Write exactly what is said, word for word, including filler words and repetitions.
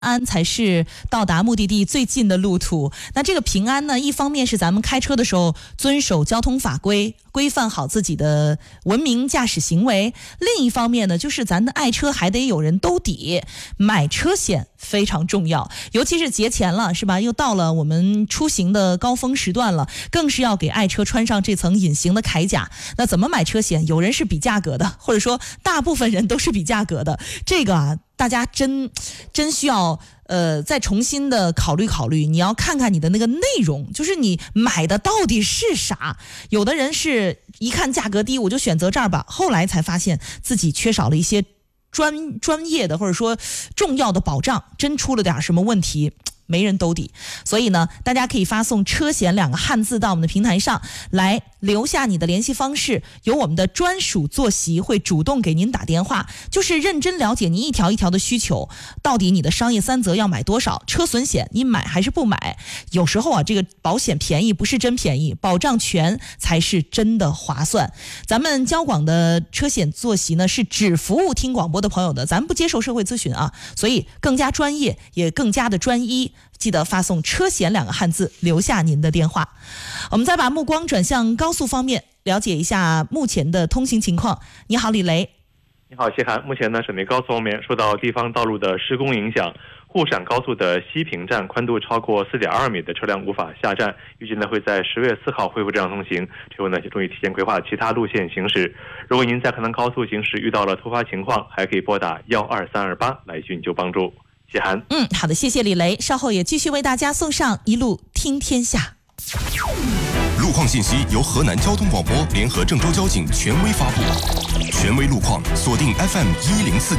安才是到达目的地最近的路途。那这个平安呢，一方面是咱们开车的时候遵守交通法规，规范好自己的文明驾驶行为，另一方面呢，就是咱的爱车还得有人兜底，买车险非常重要，尤其是节前了，是吧？又到了我们出行的高峰时段了，更是要给爱车穿上这层隐形的铠甲。那怎么买车险？有人是比价格的，或者说大部分人都是比价格的，这个啊，大家真真需要呃再重新的考虑考虑。你要看看你的那个内容，就是你买的到底是啥。有的人是一看价格低，我就选择这儿吧，后来才发现自己缺少了一些专专业的或者说重要的保障，真出了点什么问题，没人兜底。所以呢，大家可以发送车险两个汉字到我们的平台上来，留下你的联系方式，由我们的专属坐席会主动给您打电话，就是认真了解您一条一条的需求，到底你的商业三责要买多少，车损险你买还是不买。有时候啊，这个保险便宜不是真便宜，保障全才是真的划算。咱们交广的车险坐席呢，是只服务听广播的朋友的，咱们不接受社会咨询啊，所以更加专业也更加的专一。记得发送车险两个汉字，留下您的电话。我们再把目光转向高速方面，了解一下目前的通行情况。你好，李雷。 你好，谢涵。目前呢，省内高速方面受到地方道路的施工影响，沪陕高速的西平站宽度超过 四点二米的车辆无法下站，预计呢会在十月四号恢复正常通行。之后呢，注意提前规划其他路线行驶。如果您在河南高速行驶遇到了突发情况，还可以拨打一二三二八来寻求帮助。谢涵。 嗯，好的，谢谢李雷。稍后也继续为大家送上一路听天下。 路况信息由河南交通广播联合郑州交警权威发布，权威路况锁定 F M 一零四点